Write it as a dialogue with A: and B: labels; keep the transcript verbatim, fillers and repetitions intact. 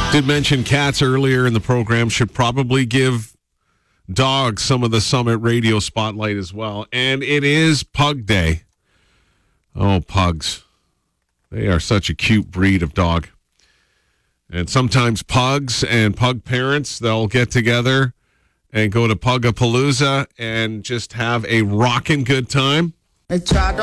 A: Did mention cats earlier in the program. Should probably give dogs some of the Summit Radio spotlight as well. And it is Pug Day. Oh, pugs. They are such a cute breed of dog. And sometimes pugs and pug parents, they'll get together and go to Pugapalooza and just have a rockin' good time.